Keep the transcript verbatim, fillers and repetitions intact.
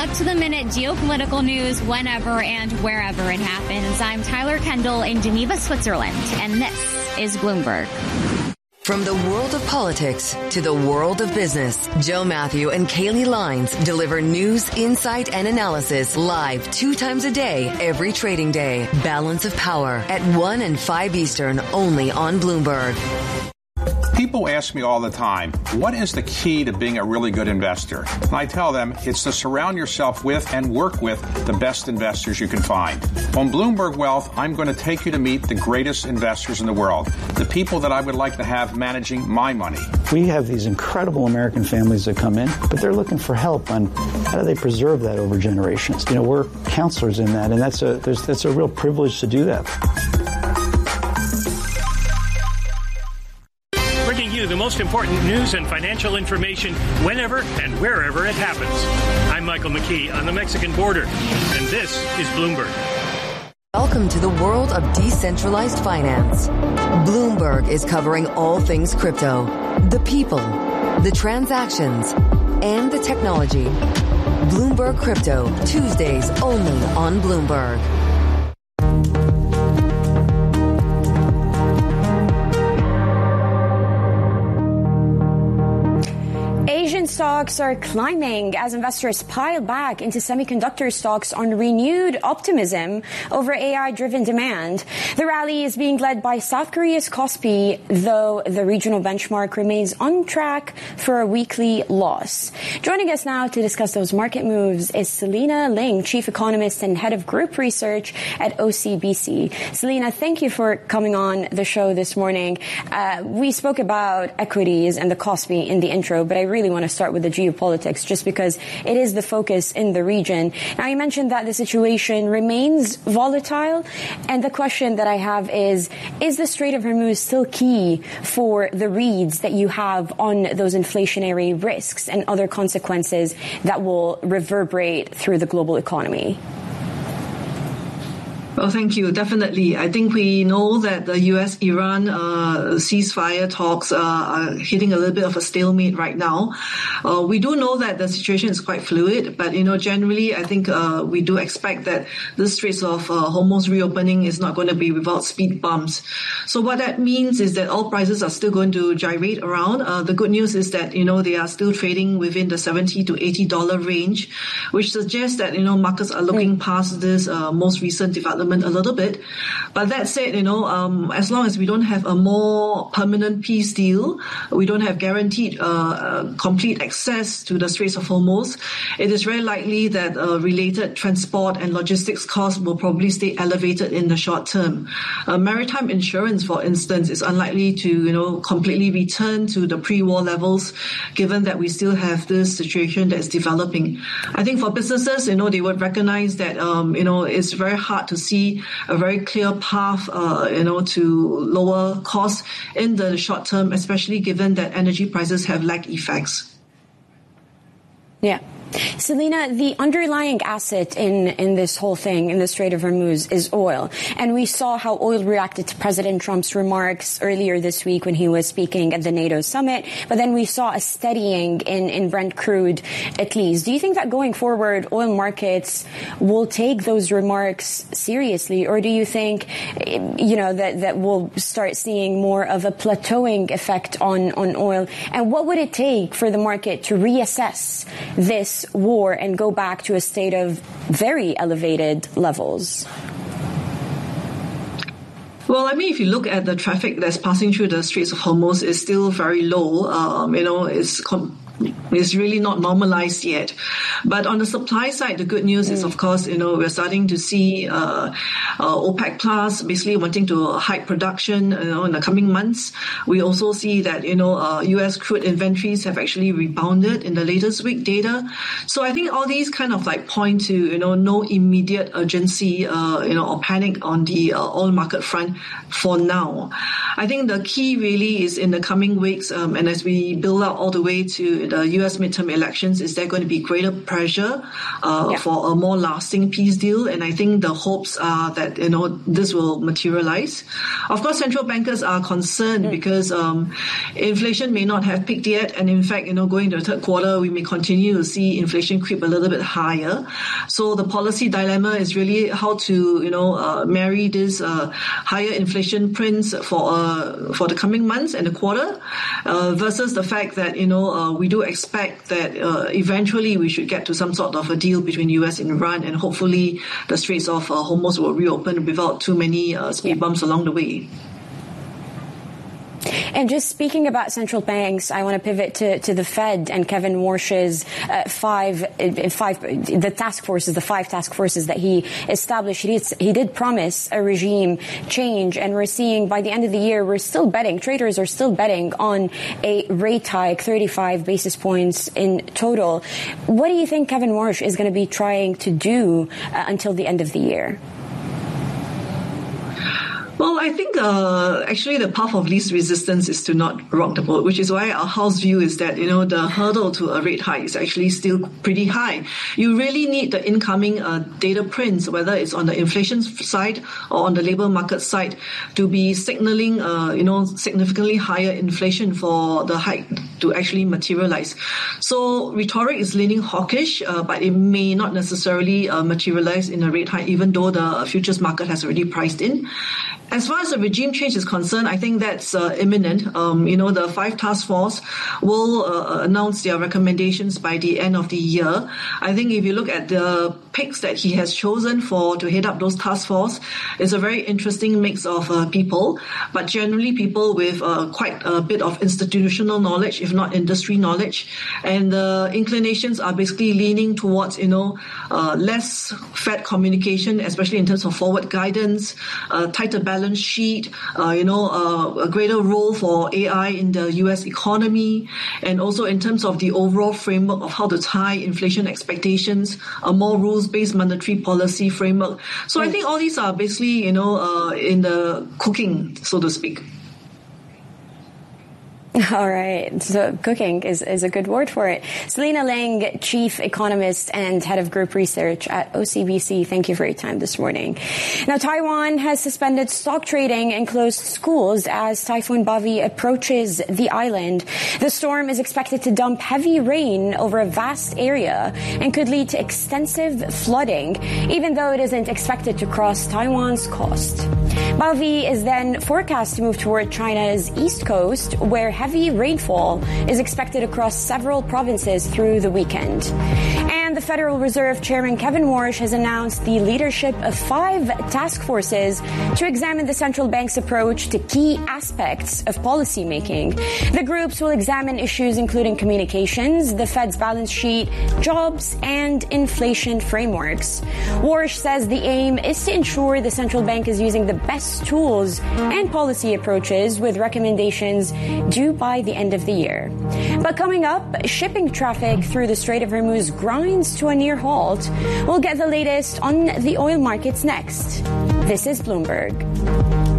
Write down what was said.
up-to-the-minute geopolitical news whenever and wherever it happens. I'm Tyler Kendall in Geneva, Switzerland, and this is Bloomberg. From the world of politics to the world of business, Joe Matthew and Kaylee Lines deliver news, insight, and analysis live two times a day, every trading day. Balance of Power at one and five Eastern, only on Bloomberg. People ask me all the time, what is the key to being a really good investor? And I tell them it's to surround yourself with and work with the best investors you can find. On Bloomberg Wealth, I'm going to take you to meet the greatest investors in the world, the people that I would like to have managing my money. We have these incredible American families that come in, but they're looking for help on how do they preserve that over generations. You know, we're counselors in that, and that's a, there's, that's a real privilege to do that. The most important news and financial information whenever and wherever it happens. I'm Michael McKee on the Mexican border, and this is Bloomberg. Welcome to the world of decentralized finance. Bloomberg is covering all things crypto, the people, the transactions, and the technology. Bloomberg Crypto, Tuesdays only on Bloomberg. Asian stocks are climbing as investors pile back into semiconductor stocks on renewed optimism over A I-driven demand. The rally is being led by South Korea's Kospi, though the regional benchmark remains on track for a weekly loss. Joining us now to discuss those market moves is Selena Ling, Chief Economist and Head of Group Research at O C B C. Selena, thank you for coming on the show this morning. Uh, we spoke about equities and the Kospi in the intro, but I really want to start with the geopolitics just because it is the focus in the region. Now, you mentioned that the situation remains volatile, and the question that I have is, is the Strait of Hormuz still key for the reads that you have on those inflationary risks and other consequences that will reverberate through the global economy? Well, thank you. Definitely. I think we know that the U S Iran uh, ceasefire talks uh, are hitting a little bit of a stalemate right now. Uh, we do know that the situation is quite fluid, but, you know, generally, I think uh, we do expect that the Straits of uh, Hormuz reopening is not going to be without speed bumps. So what that means is that oil prices are still going to gyrate around. Uh, the good news is that, you know, they are still trading within the seventy to eighty dollars range, which suggests that, you know, markets are looking past this uh, most recent development a little bit. But that said, you know, um, as long as we don't have a more permanent peace deal, we don't have guaranteed uh, uh, complete access to the Straits of Hormuz, it is very likely that uh, related transport and logistics costs will probably stay elevated in the short term. Uh, maritime insurance, for instance, is unlikely to, you know, completely return to the pre-war levels, given that we still have this situation that is developing. I think for businesses, you know, they would recognize that, um, you know, it's very hard to see a very clear path, uh, you know, to lower costs in the short term, especially given that energy prices have lag effects. Yeah. Selena, the underlying asset in, in this whole thing, in the Strait of Hormuz, is oil. And we saw how oil reacted to President Trump's remarks earlier this week when he was speaking at the NATO summit. But then we saw a steadying in, in Brent crude, at least. Do you think that going forward, oil markets will take those remarks seriously? Or do you think, you know, that, that we'll start seeing more of a plateauing effect on, on oil? And what would it take for the market to reassess this war and go back to a state of very elevated levels? Well, I mean, if you look at the traffic that's passing through the Straits of Hormuz, it's still very low. Um, you know, it's com- It's really not normalized yet. But on the supply side, the good news mm. is, of course, you know, we're starting to see uh, uh, OPEC Plus basically wanting to hike production, you know, in the coming months. We also see that, you know, uh, U S crude inventories have actually rebounded in the latest week data. So I think all these kind of like point to, you know, no immediate urgency, uh, you know, or panic on the uh, oil market front for now. I think the key really is in the coming weeks, um, and as we build out all the way to the U U S midterm elections, is there going to be greater pressure uh, yeah. for a more lasting peace deal? And I think the hopes are that, you know, this will materialize. Of course, central bankers are concerned mm. because um, inflation may not have peaked yet. And in fact, you know, going to the third quarter, we may continue to see inflation creep a little bit higher. So the policy dilemma is really how to, you know, uh, marry this uh, higher inflation prints for uh, for the coming months and the quarter uh, versus the fact that, you know, uh, we do expect that uh, eventually we should get to some sort of a deal between U S and Iran, and hopefully the Straits of uh, Hormuz will reopen without too many uh, speed bumps along the way. And just speaking about central banks, I want to pivot to, to the Fed and Kevin Warsh's uh, five, uh, five, the task forces, the five task forces that he established. He did, he did promise a regime change, and we're seeing by the end of the year, we're still betting, traders are still betting on a rate hike, thirty-five basis points in total. What do you think Kevin Warsh is going to be trying to do uh, until the end of the year? Well, I think uh, actually the path of least resistance is to not rock the boat, which is why our house view is that, you know, the hurdle to a rate hike is actually still pretty high. You really need the incoming uh, data prints, whether it's on the inflation side or on the labor market side, to be signaling, uh, you know, significantly higher inflation for the hike to actually materialize. So rhetoric is leaning hawkish, uh, but it may not necessarily uh, materialize in a rate hike, even though the futures market has already priced in. As far as the regime change is concerned, I think that's uh, imminent. Um, you know, the five task force will uh, announce their recommendations by the end of the year. I think if you look at the picks that he has chosen for to head up those task force, it's a very interesting mix of uh, people, but generally people with uh, quite a bit of institutional knowledge, if not industry knowledge. And the inclinations are basically leaning towards, you know, uh, less Fed communication, especially in terms of forward guidance, uh, tighter balance sheet, uh, you know, uh, a greater role for A I in the U S economy, and also in terms of the overall framework of how to tie inflation expectations, a more rules-based monetary policy framework. So I think all these are basically, you know, uh, in the cooking, so to speak. All right. So cooking is, is a good word for it. Selena Lang, Chief Economist and Head of Group Research at O C B C. Thank you for your time this morning. Now, Taiwan has suspended stock trading and closed schools as Typhoon Bavi approaches the island. The storm is expected to dump heavy rain over a vast area and could lead to extensive flooding, even though it isn't expected to cross Taiwan's coast. Bavi is then forecast to move toward China's east coast, where heavy rainfall is expected across several provinces through the weekend. And the Federal Reserve Chairman Kevin Warsh has announced the leadership of five task forces to examine the central bank's approach to key aspects of policymaking. The groups will examine issues including communications, the Fed's balance sheet, jobs, and inflation frameworks. Warsh says the aim is to ensure the central bank is using the best tools and policy approaches with recommendations due by the end of the year. But coming up, shipping traffic through the Strait of Hormuz grinds to a near halt. We'll get the latest on the oil markets next. This is Bloomberg.